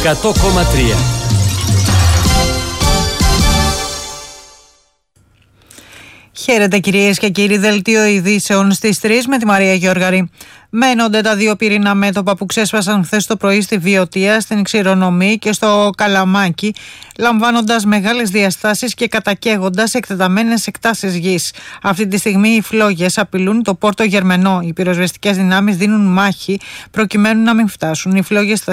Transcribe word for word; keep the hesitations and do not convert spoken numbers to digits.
εκατό κόμμα τρία. Χαίρετε κυρίες και κύριοι, δελτίο ειδήσεων στις τρεις με τη Μαρία Γιώργαρη. Μένονται τα δύο πυρήνα μέτωπα που ξέσπασαν χθες το πρωί στη Βιωτία, στην Ξηρονομή και στο Καλαμάκι, λαμβάνοντας μεγάλες διαστάσεις και κατακαίγοντας εκτεταμένες εκτάσεις γης. Αυτή τη στιγμή οι φλόγες απειλούν το Πόρτο Γερμενό. Οι πυροσβεστικές δυνάμεις δίνουν μάχη προκειμένου να μην φτάσουν οι φλόγες